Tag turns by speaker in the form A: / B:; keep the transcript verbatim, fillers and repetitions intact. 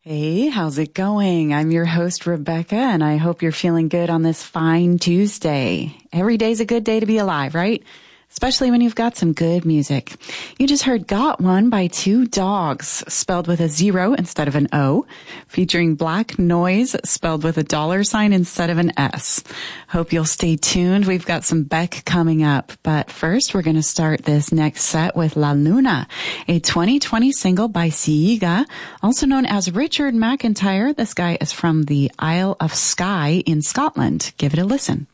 A: Hey, how's it going? I'm your host, Rebecca, and I hope you're feeling good on this fine Tuesday. Every day's a good day to be alive, right? Especially when you've got some good music. You just heard Got One by Two Dogs, spelled with a zero instead of an O, featuring Black Noise, spelled with a dollar sign instead of an S. Hope you'll stay tuned. We've got some Beck coming up. But first, we're going to start this next set with La Luna, a twenty twenty single by Siega, also known as Richard McIntyre. This guy is from the Isle of Skye in Scotland. Give it a listen.